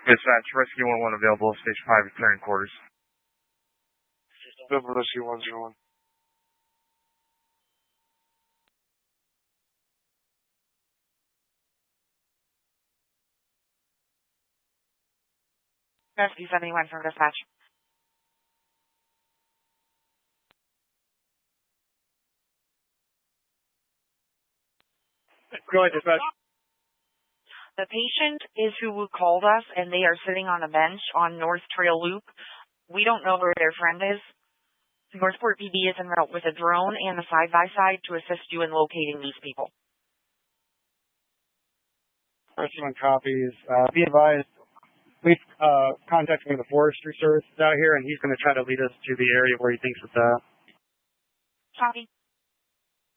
Dispatch, Rescue 1-1 available, Station 5 clearing quarters. Available, Rescue 101. Rescue 71 from dispatch. Go ahead, dispatch. The patient is who called us, and they are sitting on a bench on North Trail Loop. We don't know where their friend is. Northport PD is en route with a drone and a side-by-side to assist you in locating these people. Rescue 1 copies. Be advised, we've contacted one of the forestry services out here, and he's going to try to lead us to the area where he thinks it's at. Copy.